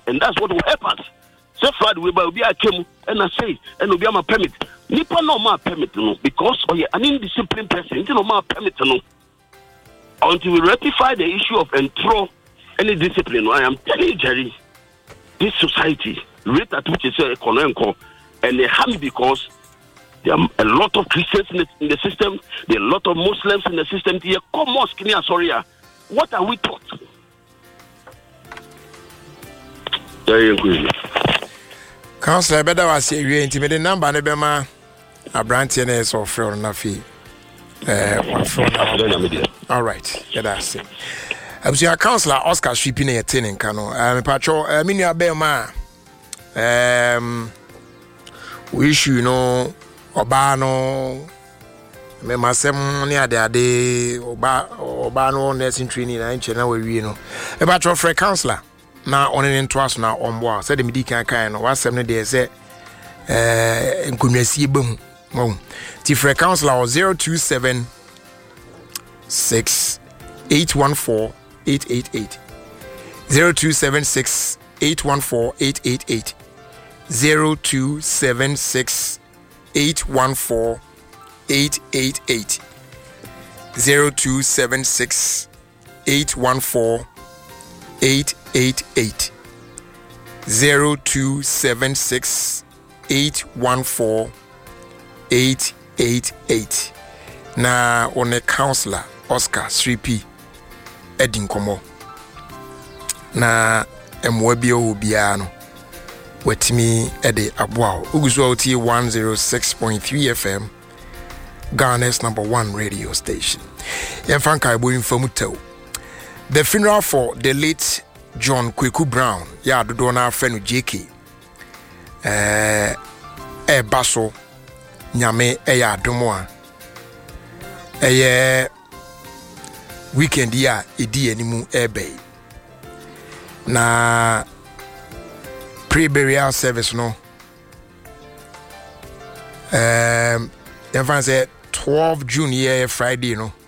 and that's what will help us. So Friday we will be a came and I say and will be a permit. Nipa no more permit no because an indisciplined person no more permit no. Until we rectify the issue of entro any discipline, I am telling you, Jerry, this society rate at which is economic and they harm because there are a lot of Christians in the system, there are a lot of Muslims in the system. What are we taught? Councillor, better was you intimidating number nebema Abrantian is of Fro Nafi. All right, yeah, that's it. I'm your councillor Oscar Shipping a tin cano. Patrol, Minia Bema. We issue Obano. Me masem near the day Obano nursing training and channel we know. A patrol for a councillor. Now on an trust now on board. Said the Medican kind of what 7 days say in Kunesi boom. Tifre councillor 027 6 814 888 0276 814 888 0276 814 888 0276 814 888 0276 814 888 na on a councillor Oscar 3P Edin Komo na emwabio obiano wetimi ede aboa uguzo oti 106.3 FM Ghana's #1 radio station. Yemfanka ebo infomuto. The funeral for the late John Kweku Brown, ya dodo na friend JK. Baso nyame ya adomo a weekend ya edi animu ebe na pre-burial service no say 12 June year Friday no